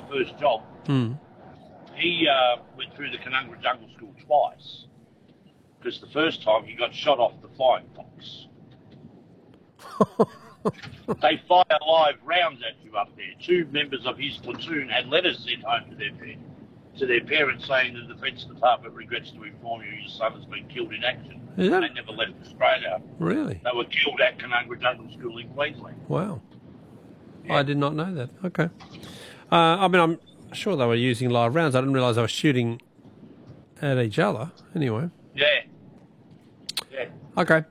first job, he went through the Canungra Jungle School twice. Because the first time he got shot off the Flying Fox. They fire live rounds at you up there. 2 members of his platoon had letters sent home to their parents saying the Defence Department regrets to inform you your son has been killed in action. They never left Australia. Really? They were killed at Canungra Jungle School in Queensland. Wow. Yeah. I did not know that. Okay. I mean, I'm sure they were using live rounds. I didn't realise they were shooting at each other. Anyway. Yeah. Okay.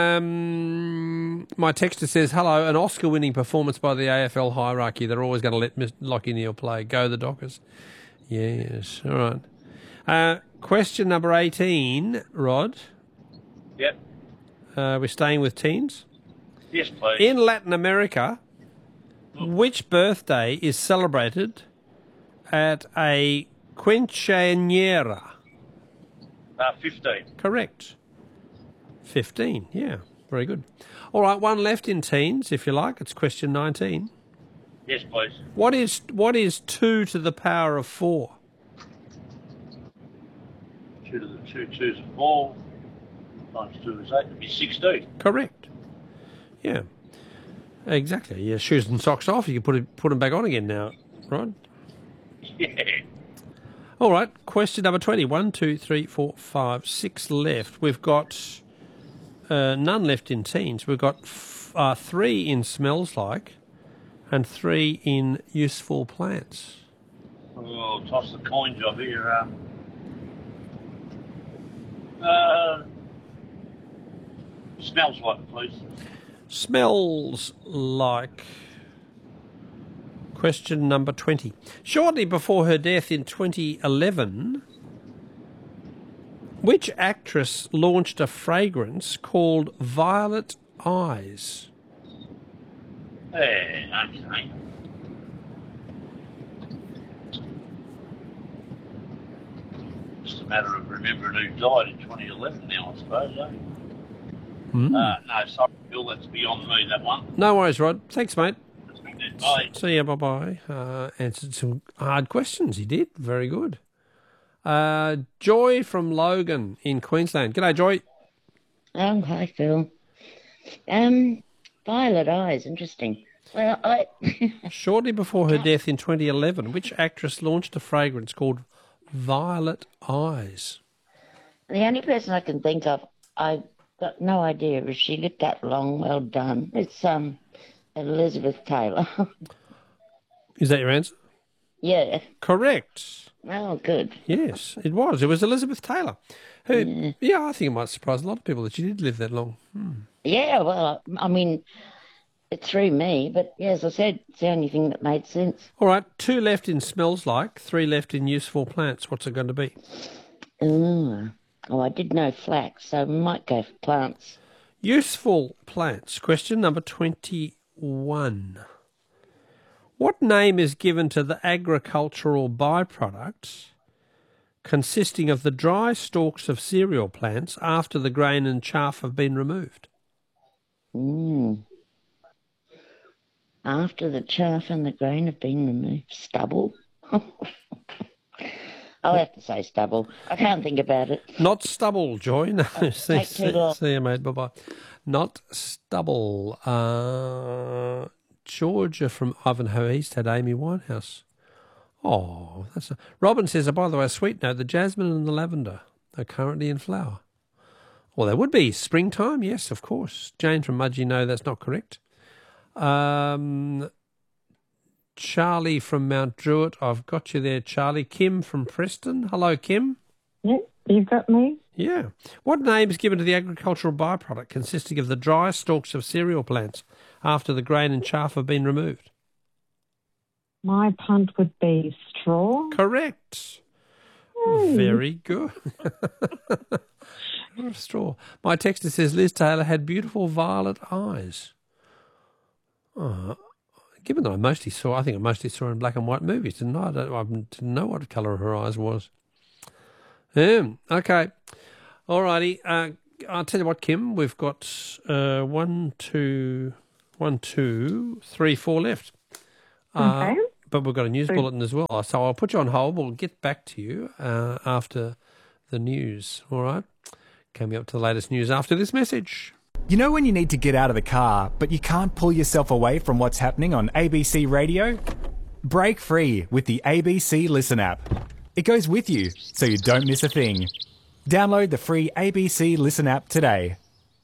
My texter says, hello, an Oscar-winning performance by the AFL hierarchy. They're always going to let Lachie Neale play. Go the Dockers. Yes. All right. Question number 18, Rod. Yep. We're staying with teens. Yes, please. In Latin America, which birthday is celebrated at a quinceañera? 15. Correct. 15, yeah. Very good. All right, one left in teens, if you like. It's question 19. Yes, please. What is 2 to the power of 4? 2 to the 2 twos are 4. Times 2 is 8. It'd be 16. Correct. Yeah. Exactly. Your shoes and socks off. You can put them back on again now, right? Yeah. All right, question number 20. 1, 2, 3, 4, 5, 6 left. We've got none left in teens. We've got 3 in smells like and 3 in useful plants. Oh, toss the coin job here. Smells like, please. Smells like. Question number 20. Shortly before her death in 2011, which actress launched a fragrance called Violet Eyes? Okay. Just a matter of remembering who died in 2011 now, I suppose, eh? No, sorry, Bill, that's beyond me, that one. No worries, Rod. Thanks, mate. Bye. See you, bye-bye. Answered some hard questions, he did. Very good. Joy from Logan in Queensland. G'day, Joy. Oh, hi, Phil. Violet Eyes, interesting. Well, Shortly before her death in 2011, which actress launched a fragrance called Violet Eyes? The only person I can think of, I've got no idea if she lived that long. Well done. It's Elizabeth Taylor. Is that your answer? Yeah. Correct. Oh, good. Yes, it was. It was Elizabeth Taylor. Who, I think it might surprise a lot of people that she did live that long. Yeah, well, I mean, it threw me, but yeah, as I said, it's the only thing that made sense. All right, 2 left in smells like, 3 left in useful plants. What's it going to be? Oh, I did know flax, so we might go for plants. Useful plants. Question number 21. What name is given to the agricultural byproducts consisting of the dry stalks of cereal plants after the grain and chaff have been removed? After the chaff and the grain have been removed. Stubble? I'll have to say stubble. I can't think about it. Not stubble, Joy. No, Take too long. see you, mate. Bye-bye. Not stubble. Georgia from Ivanhoe East had Amy Winehouse. Oh, that's Robin says, by the way, a sweet note, the jasmine and the lavender are currently in flower. Well, they would be. Springtime, yes, of course. Jane from Mudgee, no, that's not correct. Charlie from Mount Druitt, I've got you there, Charlie. Kim from Preston. Hello, Kim. Yeah, you've got me. Yeah. What name is given to the agricultural byproduct consisting of the dry stalks of cereal plants after the grain and chaff have been removed? My punt would be straw. Correct. Very good. Straw. My texter says Liz Taylor had beautiful violet eyes. Given that I mostly saw in black and white movies, didn't I? I didn't know what colour her eyes was. Okay. All righty. I'll tell you what, Kim, we've got 1, 2, 3, 4 left. Okay. but we've got a news bulletin as well. So I'll put you on hold. We'll get back to you after the news, all right? Coming up to the latest news after this message. You know when you need to get out of the car, but you can't pull yourself away from what's happening on ABC Radio? Break free with the ABC Listen app. It goes with you, so you don't miss a thing. Download the free ABC Listen app today.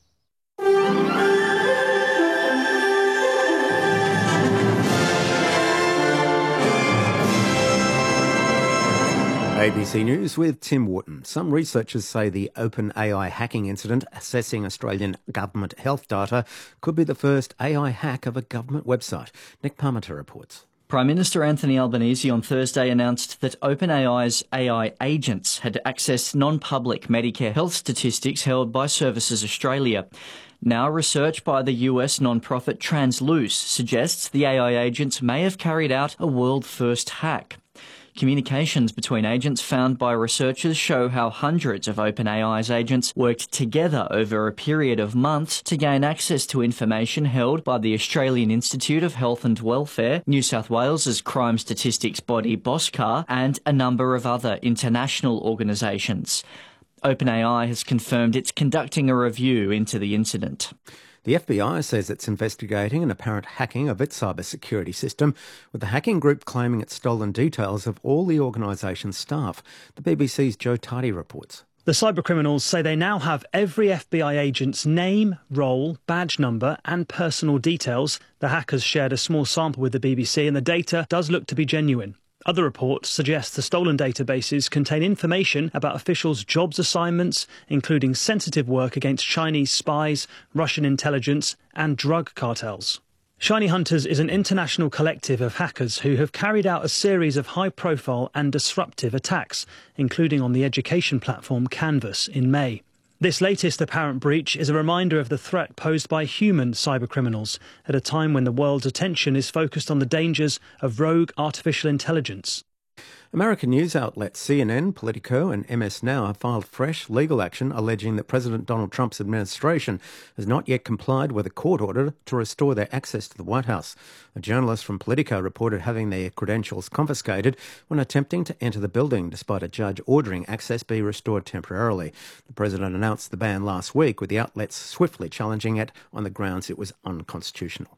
ABC News with Tim Wharton. Some researchers say the OpenAI hacking incident assessing Australian government health data could be the first AI hack of a government website. Nick Parmenter reports. Prime Minister Anthony Albanese on Thursday announced that OpenAI's AI agents had accessed non-public Medicare health statistics held by Services Australia. Now, research by the US non-profit Transluce suggests the AI agents may have carried out a world-first hack. Communications between agents found by researchers show how hundreds of OpenAI's agents worked together over a period of months to gain access to information held by the Australian Institute of Health and Welfare, New South Wales's crime statistics body BOSCAR, and a number of other international organisations. OpenAI has confirmed it's conducting a review into the incident. The FBI says it's investigating an apparent hacking of its cybersecurity system, with the hacking group claiming it's stolen details of all the organisation's staff. The BBC's Joe Tardy reports. The cybercriminals say they now have every FBI agent's name, role, badge number and personal details. The hackers shared a small sample with the BBC and the data does look to be genuine. Other reports suggest the stolen databases contain information about officials' jobs assignments, including sensitive work against Chinese spies, Russian intelligence and drug cartels. Shiny Hunters is an international collective of hackers who have carried out a series of high-profile and disruptive attacks, including on the education platform Canvas in May. This latest apparent breach is a reminder of the threat posed by human cybercriminals at a time when the world's attention is focused on the dangers of rogue artificial intelligence. American news outlets CNN, Politico and MS Now have filed fresh legal action alleging that President Donald Trump's administration has not yet complied with a court order to restore their access to the White House. A journalist from Politico reported having their credentials confiscated when attempting to enter the building, despite a judge ordering access be restored temporarily. The president announced the ban last week, with the outlets swiftly challenging it on the grounds it was unconstitutional.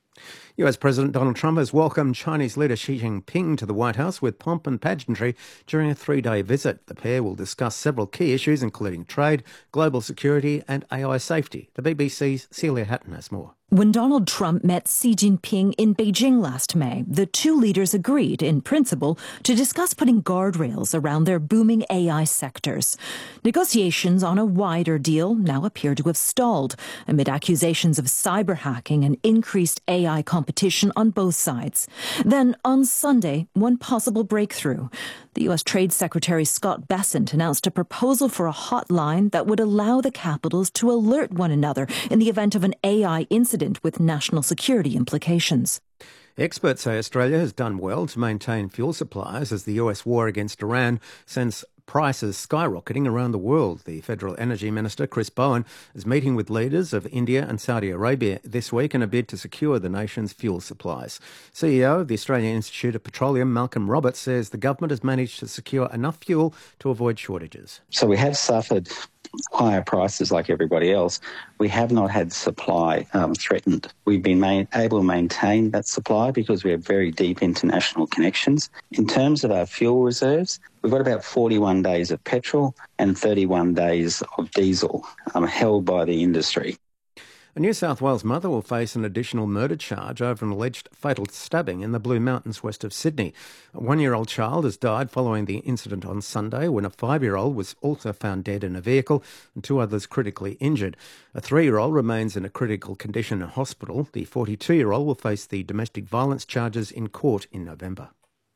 US President Donald Trump has welcomed Chinese leader Xi Jinping to the White House with pomp and pageantry during a 3-day visit. The pair will discuss several key issues, including trade, global security and AI safety. The BBC's Celia Hatton has more. When Donald Trump met Xi Jinping in Beijing last May, the two leaders agreed, in principle, to discuss putting guardrails around their booming AI sectors. Negotiations on a wider deal now appear to have stalled amid accusations of cyber hacking and increased AI competition on both sides. Then, on Sunday, one possible breakthrough. The U.S. Trade Secretary Scott Bessent announced a proposal for a hotline that would allow the capitals to alert one another in the event of an AI incident with national security implications. Experts say Australia has done well to maintain fuel supplies as the US war against Iran sends prices skyrocketing around the world. The Federal Energy Minister, Chris Bowen, is meeting with leaders of India and Saudi Arabia this week in a bid to secure the nation's fuel supplies. CEO of the Australian Institute of Petroleum, Malcolm Roberts, says the government has managed to secure enough fuel to avoid shortages. So we have suffered higher prices like everybody else. We have not had supply threatened. We've been able to maintain that supply because we have very deep international connections. In terms of our fuel reserves, we've got about 41 days of petrol and 31 days of diesel held by the industry. A New South Wales mother will face an additional murder charge over an alleged fatal stabbing in the Blue Mountains west of Sydney. A 1-year-old child has died following the incident on Sunday when a 5-year-old was also found dead in a vehicle and 2 others critically injured. A 3-year-old remains in a critical condition in hospital. The 42-year-old will face the domestic violence charges in court in November.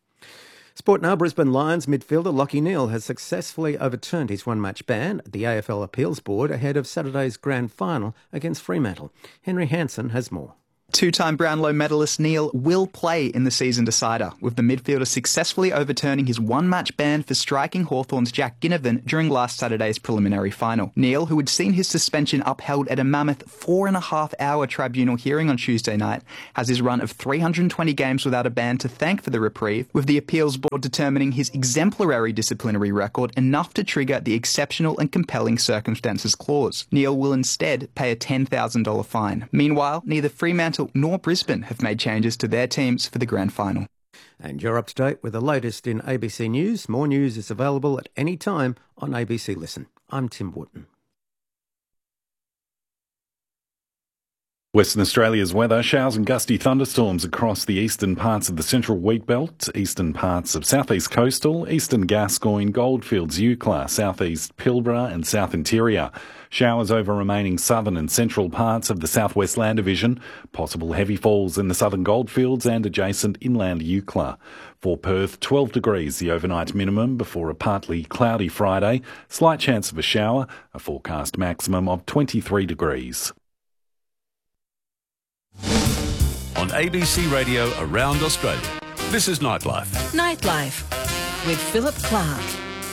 Sport now, Brisbane Lions midfielder Lachie Neale has successfully overturned his one-match ban at the AFL Appeals Board ahead of Saturday's grand final against Fremantle. Henry Hansen has more. Two-time Brownlow medalist Neil will play in the season decider, with the midfielder successfully overturning his one-match ban for striking Hawthorn's Jack Ginnivan during last Saturday's preliminary final. Neil, who had seen his suspension upheld at a mammoth 4.5-hour tribunal hearing on Tuesday night, has his run of 320 games without a ban to thank for the reprieve, with the appeals board determining his exemplary disciplinary record enough to trigger the exceptional and compelling circumstances clause. Neil will instead pay a $10,000 fine. Meanwhile, neither Fremantle nor Brisbane have made changes to their teams for the grand final. And you're up to date with the latest in ABC News. More news is available at any time on ABC Listen. I'm Tim Wootton. Western Australia's weather: showers and gusty thunderstorms across the eastern parts of the central wheat belt, eastern parts of southeast coastal, eastern Gascoyne, Goldfields, Eucla, southeast Pilbara and south interior. Showers over remaining southern and central parts of the southwest land division. Possible heavy falls in the southern Goldfields and adjacent inland Eucla. For Perth, 12 degrees the overnight minimum before a partly cloudy Friday. Slight chance of a shower, a forecast maximum of 23 degrees. On ABC Radio around Australia, this is Nightlife. Nightlife with Philip Clark.